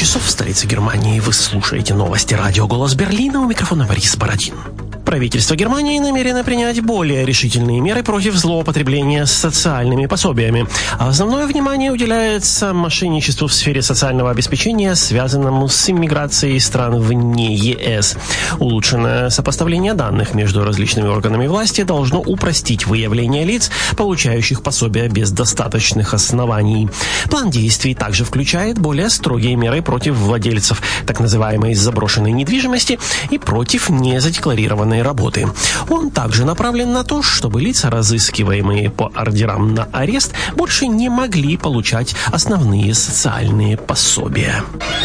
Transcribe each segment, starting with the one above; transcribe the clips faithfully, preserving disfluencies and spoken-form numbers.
часов в столице Германии. Вы слушаете новости радио «Голос Берлина». У микрофона Борис Бородин. Правительство Германии намерено принять более решительные меры против злоупотребления социальными пособиями. Основное внимание уделяется мошенничеству в сфере социального обеспечения, связанному с иммиграцией стран вне ЕС. Улучшенное сопоставление данных между различными органами власти должно упростить выявление лиц, получающих пособия без достаточных оснований. План действий также включает более строгие меры против владельцев так называемой заброшенной недвижимости и против незадекларированной работы. Он также направлен на то, чтобы лица, разыскиваемые по ордерам на арест, больше не могли получать основные социальные пособия.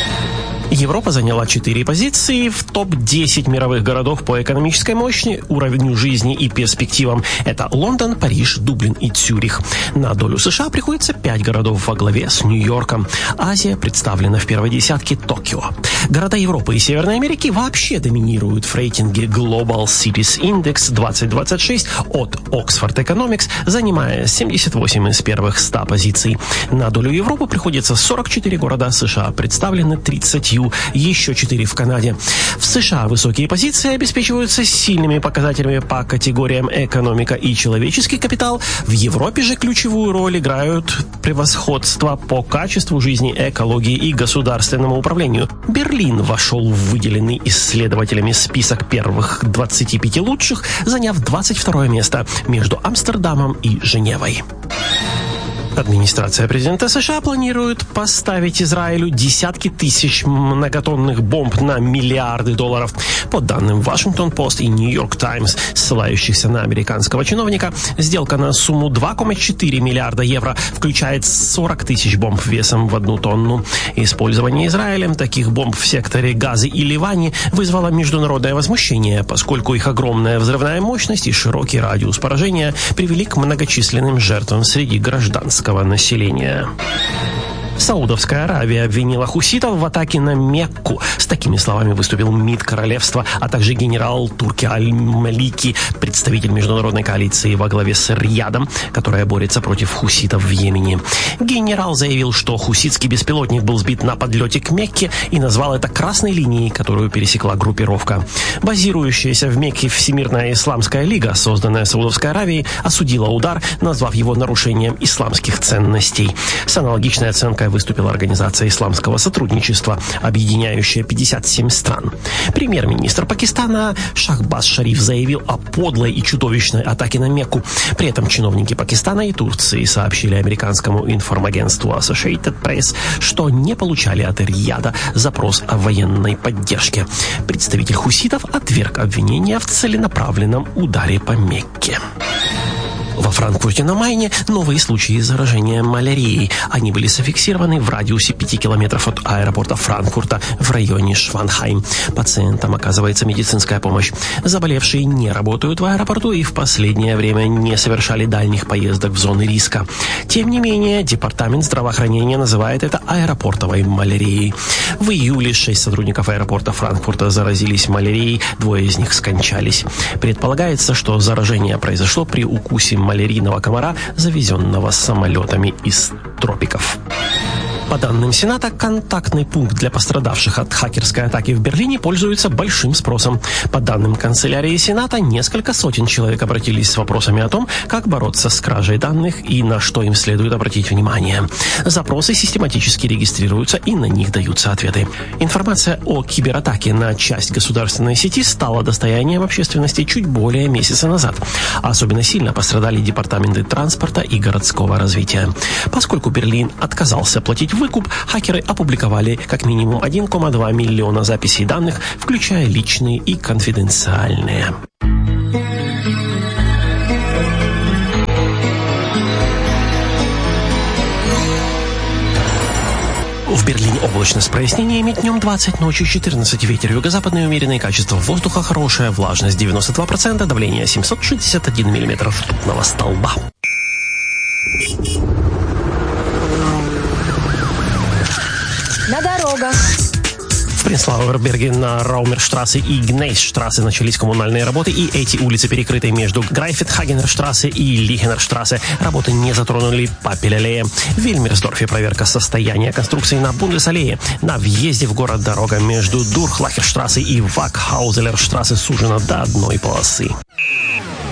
Европа заняла четыре позиции в топ десять мировых городов по экономической мощи, уровню жизни и перспективам. Это Лондон, Париж, Дублин и Цюрих. На долю США приходится пять городов во главе с Нью-Йорком. Азия представлена в первой десятке Токио. Города Европы и Северной Америки вообще доминируют в рейтинге Global Cities Index двадцать двадцать шесть от Oxford Economics, занимая семьдесят восемь из первых ста позиций. На долю Европы приходится сорок четыре города, США представлены тридцать, еще четыре в Канаде. В США высокие позиции обеспечиваются сильными показателями по категориям экономика и человеческий капитал. В Европе же ключевую роль играют превосходство по качеству жизни, экологии и государственному управлению. Берлин вошел в выделенный исследователями список первых двадцати пяти лучших, заняв двадцать второе место между Амстердамом и Женевой. Администрация президента США планирует поставить Израилю десятки тысяч многотонных бомб на миллиарды долларов. По данным Вашингтон-Пост и Нью-Йорк Таймс, ссылающихся на американского чиновника, сделка на сумму два целых четыре миллиарда евро включает сорок тысяч бомб весом в одну тонну. Использование Израилем таких бомб в секторе Газы и Ливане вызвало международное возмущение, поскольку их огромная взрывная мощность и широкий радиус поражения привели к многочисленным жертвам среди гражданского населения. Саудовская Аравия обвинила хуситов в атаке на Мекку. С такими словами выступил МИД королевства, а также генерал Турки Аль-Малики, представитель международной коалиции во главе с Риядом, которая борется против хуситов в Йемене. Генерал заявил, что хуситский беспилотник был сбит на подлете к Мекке и назвал это красной линией, которую пересекла группировка. Базирующаяся в Мекке Всемирная исламская лига, созданная Саудовской Аравией, осудила удар, назвав его нарушением исламских ценностей. С аналогичной оценкой выступила Организация исламского сотрудничества, объединяющая пятьдесят семь стран. Премьер-министр Пакистана Шахбаз Шариф заявил о подлой и чудовищной атаке на Мекку. При этом чиновники Пакистана и Турции сообщили американскому информагентству Associated Press, что не получали от Рияда запрос о военной поддержке. Представитель хуситов отверг обвинения в целенаправленном ударе по Мекке. Во Франкфурте на Майне новые случаи заражения малярией. Они были зафиксированы в радиусе пяти километров от аэропорта Франкфурта в районе Шванхайм. Пациентам оказывается медицинская помощь. Заболевшие не работают в аэропорту и в последнее время не совершали дальних поездок в зоны риска. Тем не менее, Департамент здравоохранения называет это аэропортовой малярией. В июле шесть сотрудников аэропорта Франкфурта заразились малярией, двое из них скончались. Предполагается, что заражение произошло при укусе малярийного комара, завезенного самолетами из тропиков. По данным Сената, контактный пункт для пострадавших от хакерской атаки в Берлине пользуется большим спросом. По данным канцелярии Сената, несколько сотен человек обратились с вопросами о том, как бороться с кражей данных и на что им следует обратить внимание. Запросы систематически регистрируются и на них даются ответы. Информация о кибератаке на часть государственной сети стала достоянием общественности чуть более месяца назад. Особенно сильно пострадали департаменты транспорта и городского развития. Поскольку Берлин отказался платить выкуп, хакеры опубликовали как минимум один целых два миллиона записей данных, включая личные и конфиденциальные. В Берлине облачно с прояснениями, днем двадцать, ночью четырнадцать, ветер юго-западный умеренный, качество воздуха хорошее, влажность девяносто два процента, давление семьсот шестьдесят один миллиметр ртутного столба. На дорогах. В Принцлауэрберге на Раумерштрассе и Гнейсштрассе начались коммунальные работы, и эти улицы перекрыты между Грайфетхагенерштрассе и Лихенерштрассе. Работы не затронули Папель-аллея. В Вильмерсдорфе проверка состояния конструкции на Бундес-аллее. На въезде в город дорога между Дурхлахерштрассе и Вакхаузелерштрассе сужена до одной полосы.